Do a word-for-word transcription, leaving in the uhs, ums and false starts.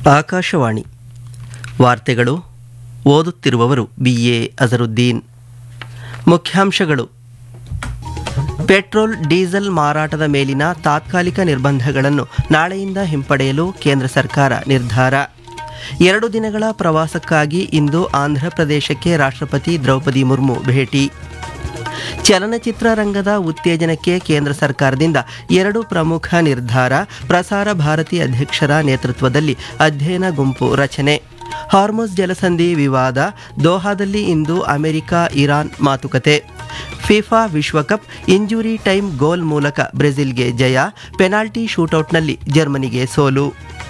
ಆಕಾಶವಾಣಿ ವಾರ್ತೆಗಳು ಓದುತ್ತಿರುವವರು B A Azharuddin. ಮುಖ್ಯಾಂಶಗಳು: ಪೆಟ್ರೋಲ್ ಡೀಸೆಲ್ ಮಾರಾಟದ ಮೇಲಿನ ತಾತ್ಕಾಲಿಕ ನಿರ್ಬಂಧಗಳನ್ನು ನಾಳೆಯಿಂದ ಹಿಂಪಡೆಯಲು ಕೇಂದ್ರ ಸರ್ಕಾರ ನಿರ್ಧಾರ. ಎರಡು ದಿನಗಳ ಪ್ರವಾಸಕ್ಕಾಗಿ ಇಂದು ಆಂಧ್ರಪ್ರದೇಶಕ್ಕೆ ರಾಷ್ಟ್ರಪತಿ ದ್ರೌಪದಿ ಮುರ್ಮು ಭೇಟಿ. ಚಲನಚಿತ್ರ ರಂಗದ ಉತ್ತೇಜನಕ್ಕೆ ಕೇಂದ್ರ ಸರ್ಕಾರದಿಂದ ಎರಡು ಪ್ರಮುಖ ನಿರ್ಧಾರ. ಪ್ರಸಾರ ಭಾರತಿ ಅಧ್ಯಕ್ಷರ ನೇತೃತ್ವದಲ್ಲಿ ಅಧ್ಯಯನ ಗುಂಪು ರಚನೆ. ಹಾರ್ಮುಜ್ ಜಲಸಂಧಿ ವಿವಾದ, ದೋಹಾದಲ್ಲಿ ಇಂದು ಅಮೆರಿಕ ಇರಾನ್ ಮಾತುಕತೆ. ಫಿಫಾ ವಿಶ್ವಕಪ್ ಇಂಜುರಿ ಟೈಮ್ ಗೋಲ್ ಮೂಲಕ ಬ್ರೆಜಿಲ್ಗೆ ಜಯ. ಪೆನಾಲ್ಟಿ ಶೂಟೌಟ್ನಲ್ಲಿ ಜರ್ಮನಿಗೆ ಸೋಲು.